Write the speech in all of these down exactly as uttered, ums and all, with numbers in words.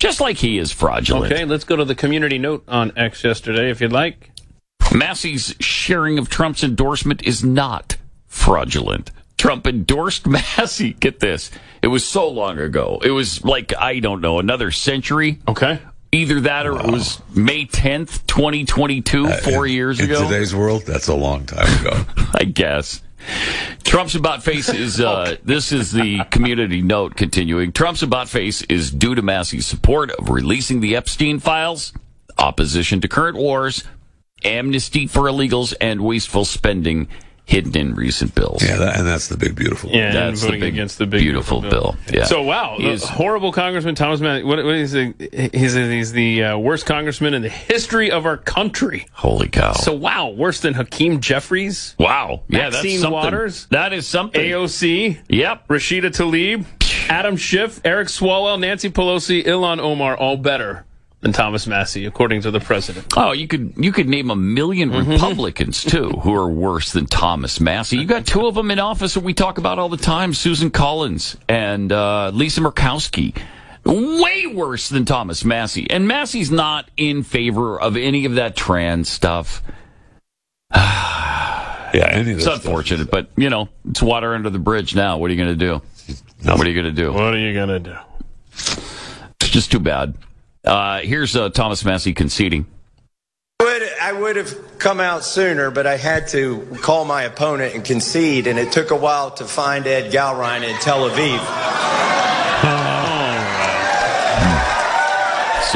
just like he is fraudulent. Okay, let's go to the community note on X yesterday, if you'd like. Massey's sharing of Trump's endorsement is not fraudulent. Trump endorsed Massey. Get this. It was so long ago. It was like, I don't know, another century. Okay. Either that or wow. It was May tenth, twenty twenty-two, uh, four in, years in ago. In today's world, that's a long time ago. I guess. Trump's about face is, uh, this is the community note continuing. Trump's about face is due to Massey's support of releasing the Epstein files, opposition to current wars, amnesty for illegals, and wasteful spending hidden in recent bills. Yeah, that, and that's the big, beautiful bill. Yeah, that's voting the big, against the big, beautiful, beautiful bill. bill. Yeah. So, wow, the horrible Congressman Thomas Massey. What, what is the, he's, he's the uh, worst congressman in the history of our country. Holy cow. So, wow, worse than Hakeem Jeffries? Wow. Yeah, Maxine that's something. Waters? That is something. A O C? Yep. Rashida Tlaib? Adam Schiff? Eric Swalwell? Nancy Pelosi? Ilhan Omar? All better than Thomas Massey, according to the president. Oh, you could you could name a million mm-hmm. Republicans, too, who are worse than Thomas Massey. You got two of them in office that we talk about all the time, Susan Collins and uh, Lisa Murkowski. Way worse than Thomas Massey. And Massey's not in favor of any of that trans stuff. yeah, any of It's unfortunate, but, you know, it's water under the bridge now. What are you going to do? No. What are you going to do? What are you going to do? It's just too bad. Uh, here's uh, Thomas Massey conceding. I would, I would have come out sooner, but I had to call my opponent and concede, and it took a while to find Ed Galrein in Tel Aviv. So?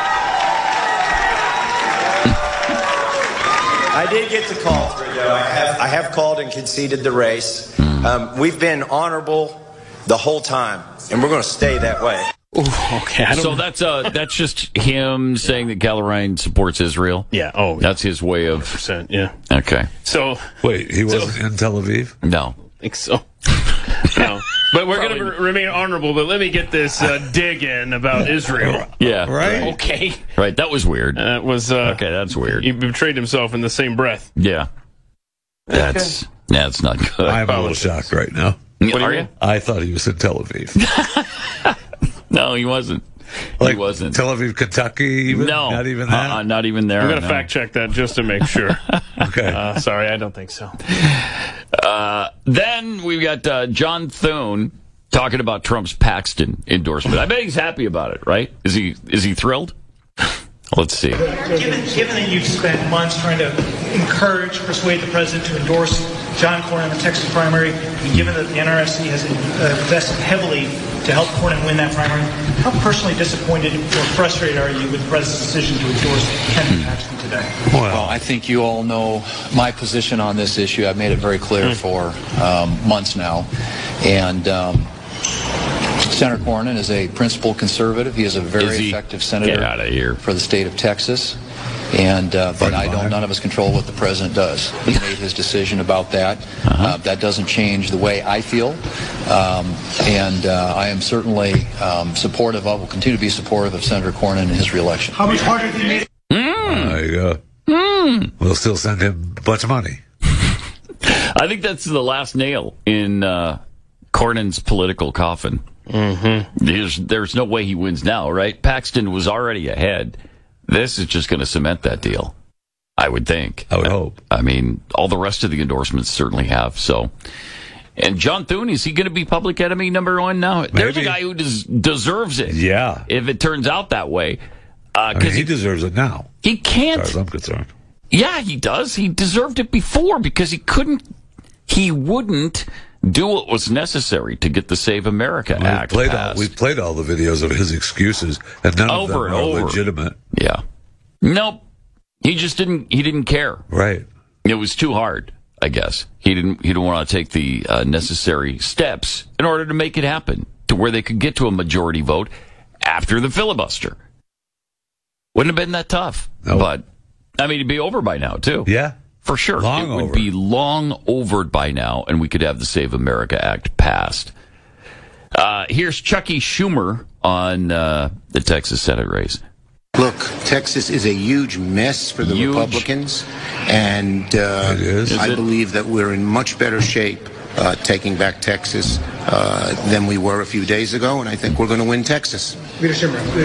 I did get the call through, though. I have, I have called and conceded the race. Um, we've been honorable the whole time, and we're going to stay that way. Ooh, okay. I don't so that's uh, that's just him saying that Galrein supports Israel? Yeah. Oh, that's his way of... one hundred percent, yeah. Okay. So... Wait, he wasn't so, in Tel Aviv? No. I think so. No. But we're going to r- remain honorable, but let me get this uh, dig in about Israel. Yeah. Right. Okay. Right, that was weird. That was... Uh, okay, that's weird. He betrayed himself in the same breath. Yeah. That's... Okay. That's not good. I'm a little shocked right now. What are you? I thought he was in Tel Aviv. No, he wasn't. Like he wasn't. Tel Aviv, Kentucky? Even? No. Not even that? Uh-uh, not even there. I'm going to no. fact check that just to make sure. Okay. Uh, sorry, I don't think so. Uh, then we've got uh, John Thune talking about Trump's Paxton endorsement. I bet he's happy about it, right? Is he Is he thrilled? Let's see. Given, given that you've spent months trying to encourage, persuade the president to endorse John Cornyn in the Texas primary, and given that the N R S C has invested heavily to help Cornyn win that primary, how personally disappointed or frustrated are you with the president's decision to endorse Ken Paxton today? Well, well, I think you all know my position on this issue. I've made it very clear for um, months now. And... Um, Senator Cornyn is a principled conservative. He is a very is effective senator Get out of here. for the state of Texas. And uh, but I don't. None of us control what the president does. He made his decision about that. Uh-huh. Uh, that doesn't change the way I feel. Um, and uh, I am certainly um, supportive of. Will continue to be supportive of Senator Cornyn and his reelection. How much harder did he make? Mm. There you go. Mm. We'll still send him a bunch of money. I think that's the last nail in uh, Cornyn's political coffin. Mm-hmm. There's, there's no way he wins now, right? Paxton was already ahead. This is just going to cement that deal, I would think. I would hope. I mean, all the rest of the endorsements certainly have. So, and John Thune, is he going to be public enemy number one now? Maybe. There's a guy who des- deserves it. Yeah. If it turns out that way. Uh, I mean, he, he deserves it now. He can't. As far as I'm concerned. Yeah, he does. He deserved it before because he couldn't, he wouldn't do what was necessary to get the Save America we Act played passed. All, we played all the videos of his excuses, and none over of them and are over. legitimate. Yeah. Nope. He just didn't, he didn't care. Right. It was too hard, I guess. He didn't, he didn't want to take the uh, necessary steps in order to make it happen to where they could get to a majority vote after the filibuster. Wouldn't have been that tough. Nope. But, I mean, it'd be over by now, too. Yeah. For sure. Long it would over. be long over by now, and we could have the Save America Act passed. Uh, here's Chucky Schumer on uh, the Texas Senate race. Look, Texas is a huge mess for the Huge. Republicans, and uh, It is. Is I it? believe that we're in much better shape uh, taking back Texas uh, than we were a few days ago, and I think we're going to win Texas. Leader Schumer,